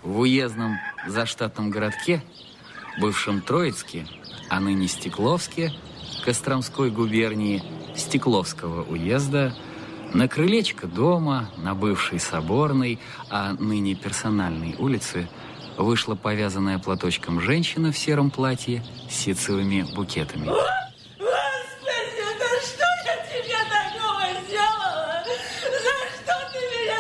В уездном заштатном городке, бывшем Троицке, а ныне Стекловске, Костромской губернии Стекловского уезда, на крылечко дома, на бывшей Соборной, а ныне Персональной улице, вышла повязанная платочком женщина в сером платье с ситцевыми букетами. Господи, да что я тебе такого сделала? За что ты меня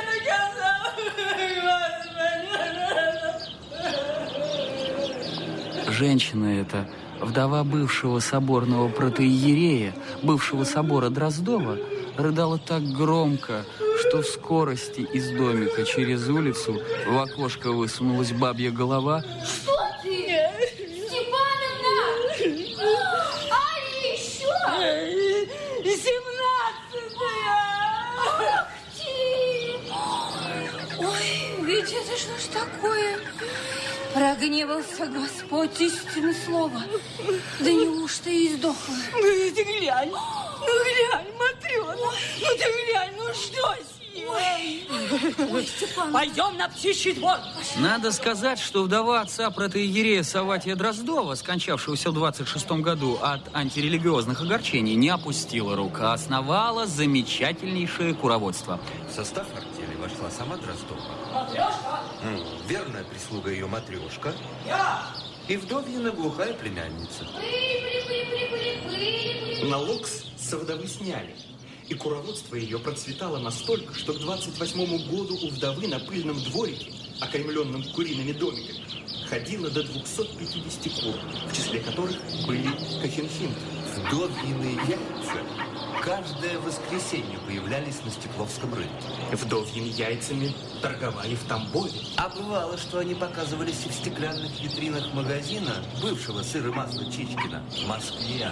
наказал? Господи. Женщина эта, вдова бывшего соборного протоиерея, бывшего собора Дроздова, рыдала так громко, что в скорости из домика через улицу в окошко высунулась бабья голова. Что ты? Степановна! А еще? 17-я! Ах ты! Ой, ведь это что ж такое? Прогневался Господь, истинное слово. Да неужто и сдохла? Ну ты глянь, Матрена, ну ты глянь, ну что с ней? Ой, Степан. Пойдем на птичий двор. Надо сказать, что вдова отца протоиерея Савватия Дроздова, скончавшегося в 26-м году от антирелигиозных огорчений, не опустила рук, а основала замечательнейшее куроводство. В состав артели вошла сама Дроздова. Матрешка? Верная прислуга ее Матрешка. Я! И вдовьина глухая племянница. Налог со вдовы сняли. И куроводство ее процветало настолько, что к 28-му году у вдовы на пыльном дворике, окаймленном куриными домиками, ходило до 250 кур, в числе которых были кохенхинты. Вдовьины яйца каждое воскресенье появлялись на Стекловском рынке. Вдовьими яйцами торговали в Тамбове. А бывало, что они показывались и в стеклянных витринах магазина бывшего сыр и масла Чичкина в Москве.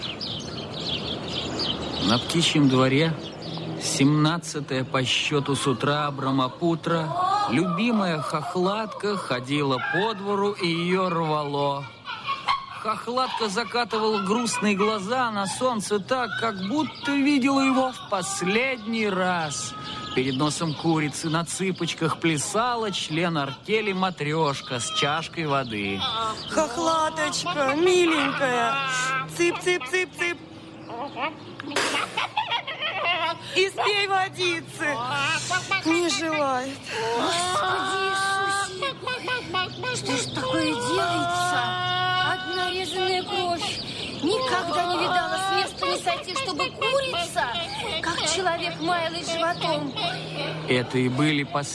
На птичьем дворе 17-е по счету с утра Брамапутра, любимая хохлатка ходила по двору и ее рвало. Хохлатка закатывала грустные глаза на солнце так, как будто видела его в последний раз. Перед носом курицы на цыпочках плясала член артели Матрешка с чашкой воды. Хохлаточка, миленькая, цып-цып-цып-цып. Испей водицы. Не желает. Господи Иисусе! Что ж такое делается? Одна резаная кровь. Никогда не видала с места не сойти, чтобы курица, как человек маялась животом. Это и были